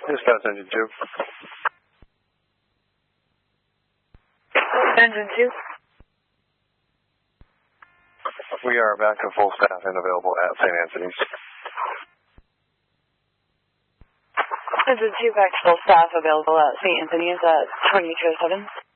Dispatch Engine 2. Engine 2. We are back to full staff and available at St. Anthony's. Engine 2 back to full staff available at St. Anthony's at 2207.